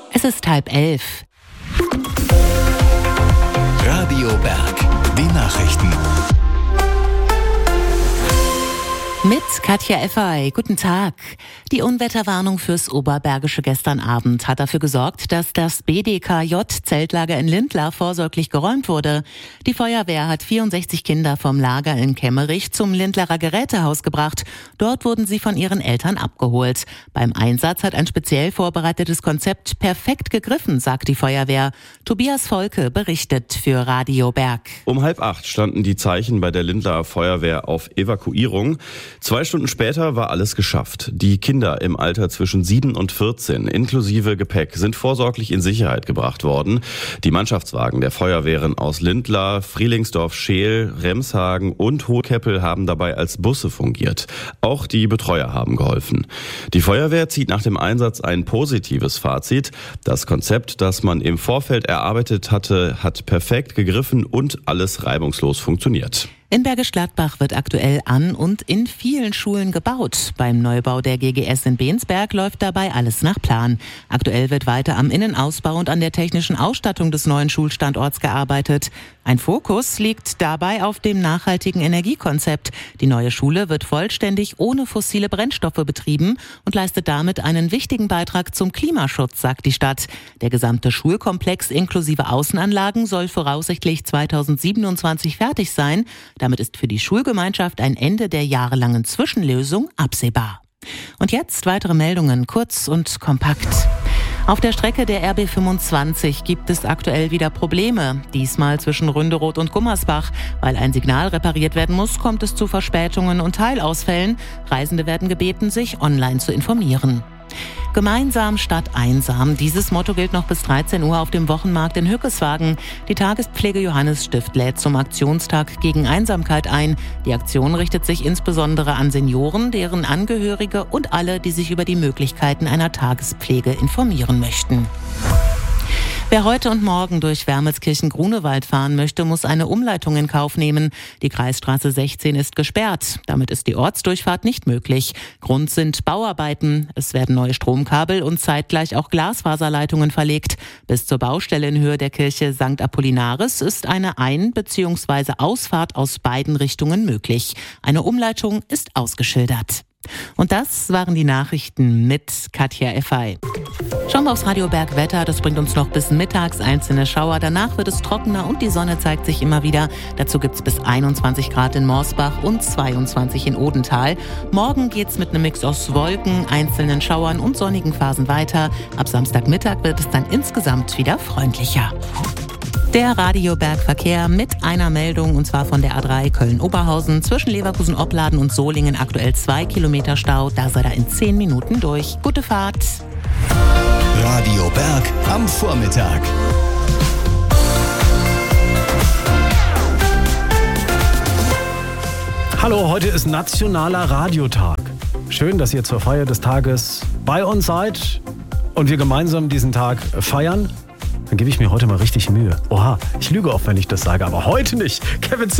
Es ist 10:30. Radio Berg, die Nachrichten. Mit Katja Effay. Guten Tag. Die Unwetterwarnung fürs Oberbergische gestern Abend hat dafür gesorgt, dass das BDKJ-Zeltlager in Lindlar vorsorglich geräumt wurde. Die Feuerwehr hat 64 Kinder vom Lager in Kemmerich zum Lindlarer Gerätehaus gebracht. Dort wurden sie von ihren Eltern abgeholt. Beim Einsatz hat ein speziell vorbereitetes Konzept perfekt gegriffen, sagt die Feuerwehr. Tobias Volke berichtet für Radio Berg. Um 7:30 standen die Zeichen bei der Lindlarer Feuerwehr auf Evakuierung. 2 Stunden später war alles geschafft. Die Kinder im Alter zwischen 7 und 14 inklusive Gepäck sind vorsorglich in Sicherheit gebracht worden. Die Mannschaftswagen der Feuerwehren aus Lindlar, Frielingsdorf-Scheel, Remshagen und Hohekeppel haben dabei als Busse fungiert. Auch die Betreuer haben geholfen. Die Feuerwehr zieht nach dem Einsatz ein positives Fazit. Das Konzept, das man im Vorfeld erarbeitet hatte, hat perfekt gegriffen und alles reibungslos funktioniert. In Bergisch Gladbach wird aktuell an und in vielen Schulen gebaut. Beim Neubau der GGS in Bensberg läuft dabei alles nach Plan. Aktuell wird weiter am Innenausbau und an der technischen Ausstattung des neuen Schulstandorts gearbeitet. Ein Fokus liegt dabei auf dem nachhaltigen Energiekonzept. Die neue Schule wird vollständig ohne fossile Brennstoffe betrieben und leistet damit einen wichtigen Beitrag zum Klimaschutz, sagt die Stadt. Der gesamte Schulkomplex inklusive Außenanlagen soll voraussichtlich 2027 fertig sein. Damit ist für die Schulgemeinschaft ein Ende der jahrelangen Zwischenlösung absehbar. Und jetzt weitere Meldungen, kurz und kompakt. Auf der Strecke der RB 25 gibt es aktuell wieder Probleme. Diesmal zwischen Ründeroth und Gummersbach. Weil ein Signal repariert werden muss, kommt es zu Verspätungen und Teilausfällen. Reisende werden gebeten, sich online zu informieren. Gemeinsam statt einsam. Dieses Motto gilt noch bis 13 Uhr auf dem Wochenmarkt in Hückeswagen. Die Tagespflege Johannesstift lädt zum Aktionstag gegen Einsamkeit ein. Die Aktion richtet sich insbesondere an Senioren, deren Angehörige und alle, die sich über die Möglichkeiten einer Tagespflege informieren möchten. Wer heute und morgen durch Wermelskirchen-Grunewald fahren möchte, muss eine Umleitung in Kauf nehmen. Die Kreisstraße 16 ist gesperrt. Damit ist die Ortsdurchfahrt nicht möglich. Grund sind Bauarbeiten. Es werden neue Stromkabel und zeitgleich auch Glasfaserleitungen verlegt. Bis zur Baustelle in Höhe der Kirche St. Apollinaris ist eine Ein- bzw. Ausfahrt aus beiden Richtungen möglich. Eine Umleitung ist ausgeschildert. Und das waren die Nachrichten mit Katja Effay. Schauen wir aufs Radio Berg Wetter. Das bringt uns noch bis mittags einzelne Schauer. Danach wird es trockener und die Sonne zeigt sich immer wieder. Dazu gibt es bis 21 Grad in Morsbach und 22 in Odenthal. Morgen geht's mit einem Mix aus Wolken, einzelnen Schauern und sonnigen Phasen weiter. Ab Samstagmittag wird es dann insgesamt wieder freundlicher. Der Radio Berg Verkehr mit einer Meldung, und zwar von der A3 Köln-Oberhausen. Zwischen Leverkusen-Opladen und Solingen aktuell 2 Kilometer Stau. Da sei er in 10 Minuten durch. Gute Fahrt. Radio Berg am Vormittag. Hallo, heute ist Nationaler Radiotag. Schön, dass ihr zur Feier des Tages bei uns seid und wir gemeinsam diesen Tag feiern. Dann gebe ich mir heute mal richtig Mühe. Oha, ich lüge oft, wenn ich das sage, aber heute nicht. Kevin